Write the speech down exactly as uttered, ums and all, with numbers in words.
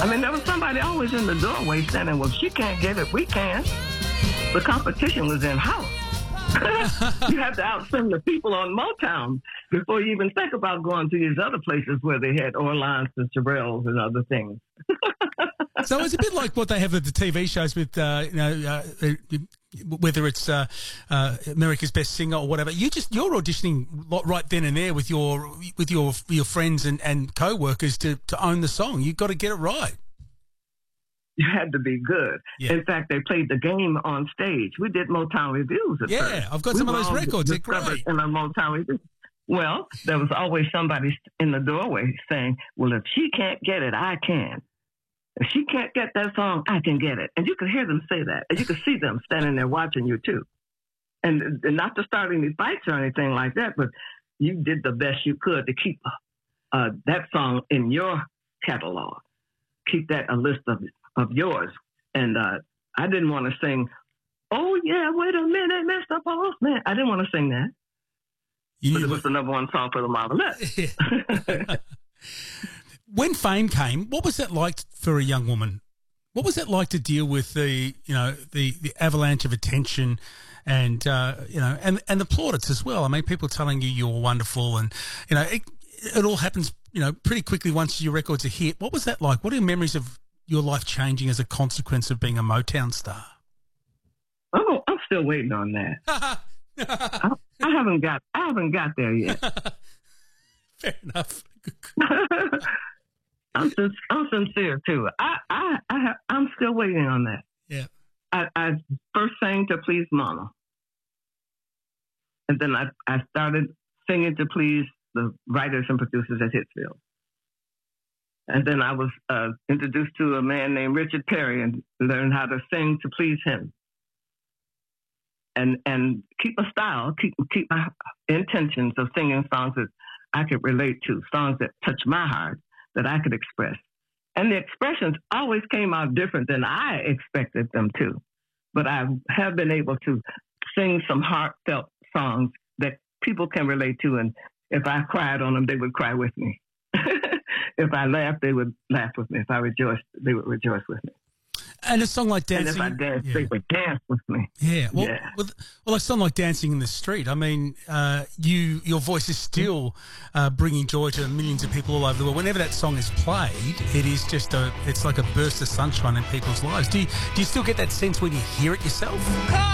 I mean, there was somebody always in the doorway standing, well, if she can't get it, we can. The competition was in-house. You have to outsing the people on Motown before you even think about going to these other places where they had Orleans and Terrells and other things. So it's a bit like what they have at the T V shows with, uh, you know, uh, whether it's uh, uh, America's Best Singer or whatever. You just you're auditioning right then and there with your with your your friends and, and co-workers to to own the song. You've got to get it right. You had to be good. Yeah. In fact, they played the game on stage. We did Motown reviews at Yeah, first. I've got we some of those all records. They're discovered great. in a Motown review. Well, there was always somebody in the doorway saying, well, if she can't get it, I can. If she can't get that song, I can get it. And you could hear them say that. And you could see them standing there watching you, too. And, and not to start any fights or anything like that, but you did the best you could to keep uh, that song in your catalog. Keep that a list of of yours. And uh, I didn't want to sing, oh, yeah, wait a minute, Mister Postman. I didn't want to sing that. You But it was the number one song for the Marvelettes. When fame came, what was that like for a young woman? What was that like to deal with the, you know, the, the avalanche of attention and, uh, you know, and, and the plaudits as well? I mean, people telling you you're wonderful and, you know, it, it all happens, you know, pretty quickly once your record's a hit. What was that like? What are your memories of your life changing as a consequence of being a Motown star? Oh, I'm still waiting on that. I, I haven't got, I haven't got there yet. Fair enough. I'm just, I'm sincere too. I, I, I have, I'm still waiting on that. Yeah. I, I first sang to please Mama, and then I, I started singing to please the writers and producers at Hitsville. And then I was uh, introduced to a man named Richard Perry and learned how to sing to please him. And and keep a style, keep keep my intentions of singing songs that I could relate to, songs that touch my heart, that I could express. And the expressions always came out different than I expected them to. But I have been able to sing some heartfelt songs that people can relate to. And if I cried on them, they would cry with me. If I laughed, they would laugh with me. If I rejoiced, they would rejoice with me. And a song like Dancing... And if I danced, yeah. they would dance with me. Yeah. Well, yeah. Well, well, a song like Dancing in the Street, I mean, uh, you your voice is still uh, bringing joy to millions of people all over the world. Whenever that song is played, it is just a... It's like a burst of sunshine in people's lives. Do you, do you still get that sense when you hear it yourself?